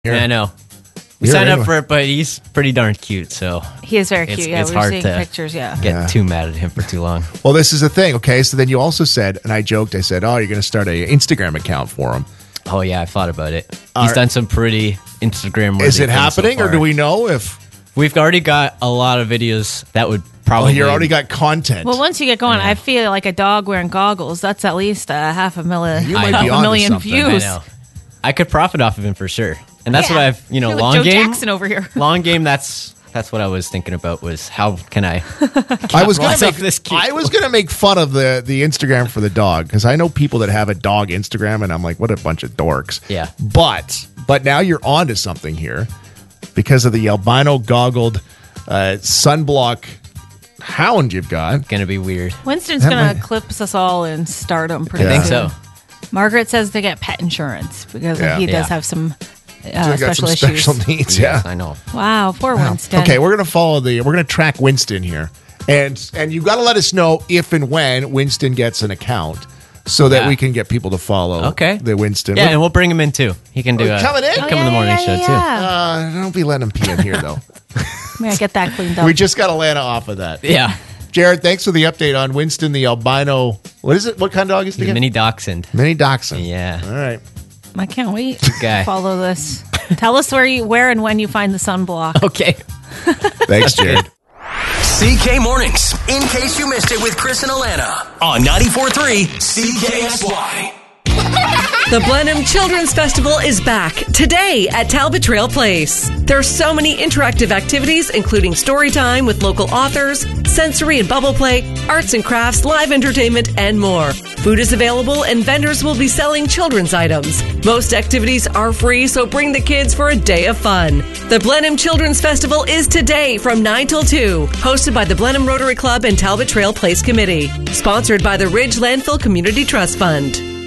here. Yeah, I know. We You're signed up anyway. for it, but he's pretty darn cute, so He is very cute. it's we were hard seeing to pictures, get too mad at him for too long. Well, this is the thing, okay? So then you also said, and I joked, I said, oh, you're going to start an Instagram account for him. Oh, yeah, I thought about it. He's done some pretty Instagram-worthy Is it things happening, so or far. do we know if... We've already got a lot of videos that would probably... Oh, you already got content. Well, once you get going, I feel like a dog wearing goggles. That's at least a half a million, You might be onto million something. I views. know. I could profit off of him for sure. And that's Yeah. what I've, You're like long Joe game. Jackson over here. Long game, that's what I was thinking about was how can I I was going capitalize to off make this cute I was going to make fun of the Instagram for the dog because I know people that have a dog Instagram and I'm like, what a bunch of dorks. Yeah. But now you're onto something here because of the albino goggled sunblock hound you've got. Gonna be weird. Winston's That going to might- eclipse us all in stardom pretty Yeah. I think soon. so. Margaret says to get pet insurance because Yeah. he does Yeah. have some So I got special some issues. special needs. Yeah. I know. Wow, poor Winston. Okay, we're going to track Winston here. And you've got to let us know if and when Winston gets an account so that Yeah. we can get people to follow Okay. the Winston. Yeah, and we'll bring him in too. He can do Oh, coming in? come in the morning show too. Don't be letting him pee in here, though. Yeah, get that cleaned up. We just got Alana off of that. Yeah. Jared, thanks for the update on Winston, the albino. What is it? What kind of dog is it He's again? mini dachshund. Mini dachshund. Yeah. All right. I can't wait guy. to follow this. Tell us where and when you find the sunblock. Okay. Thanks, Jared. CK Mornings, in case you missed it with Chris and Alana on 94.3 CKSY. The Blenheim Children's Festival is back today at Talbot Trail Place. There are so many interactive activities, including story time with local authors, sensory and bubble play, arts and crafts, live entertainment, and more. Food is available and vendors will be selling children's items. Most activities are free, so bring the kids for a day of fun. The Blenheim Children's Festival is today from 9 till 2, hosted by the Blenheim Rotary Club and Talbot Trail Place Committee. Sponsored by the Ridge Landfill Community Trust Fund.